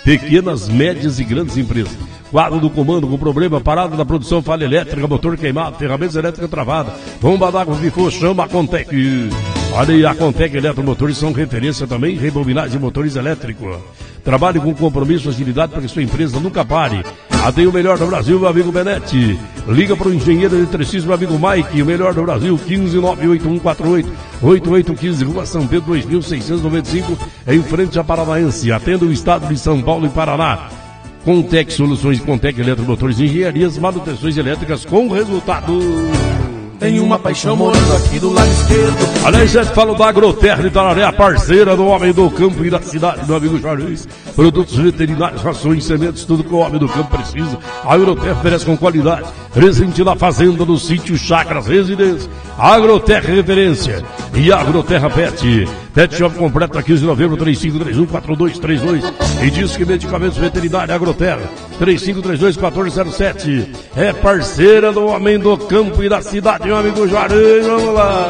pequenas, médias e grandes empresas. Quadro do comando com problema, parada da produção, falha elétrica, motor queimado, ferramentas elétricas travadas, bomba d'água pifou, chama a Contec. Olha aí, a Contec Eletromotores são referência também em rebobinagem de motores elétricos. Trabalhe com compromisso e agilidade para que sua empresa nunca pare. Tem o melhor do Brasil, meu amigo Benetti. Liga para o engenheiro eletricista, meu amigo Mike, o melhor do Brasil, 15981488815, Rua São Pedro 2695, em frente a Paranaense. Atenda o estado de São Paulo e Paraná. Contec Soluções, Contec Eletromotores, engenharias, manutenções elétricas com resultado. Tem uma paixão morando aqui do lado esquerdo. Aliás, já te falo da Agroterra de Itararé, a parceira do homem do campo e da cidade, meu amigo Charles. Produtos veterinários, rações, sementes, tudo que o homem do campo precisa. A Agroterra oferece com qualidade. Presente na fazenda, no sítio, chácaras, residências. Agroterra referência. E Agroterra Pet. Pet Shop completo na 15 de novembro, 3531-4232. E diz que medicamentos veterinários Agroterra, 3532-1407. É parceira do homem do campo e da cidade, meu amigo Juarez. Vamos lá.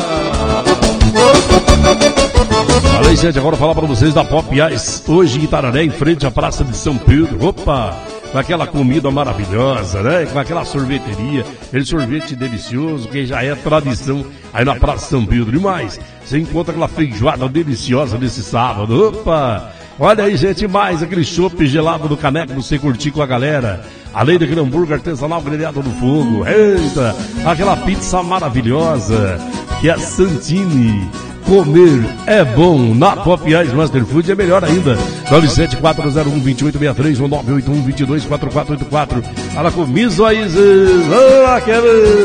Falei, gente, agora falar para vocês da Pop Ice. Hoje em Itararé, em frente à Praça de São Pedro. Opa! Com aquela comida maravilhosa, né? Com aquela sorveteria, aquele sorvete delicioso, que já é tradição aí na Praça São Pedro. E mais, você encontra aquela feijoada deliciosa nesse sábado. Opa! Olha aí, gente, mais aquele chopp gelado do caneco pra você curtir com a galera. Além daquele hambúrguer artesanal grelhado no fogo. Eita! Aquela pizza maravilhosa, que é a Santini. Comer é bom. Na Pop Ice Master Food é melhor ainda. 974012863 ou 981224484. Fala comigo aí,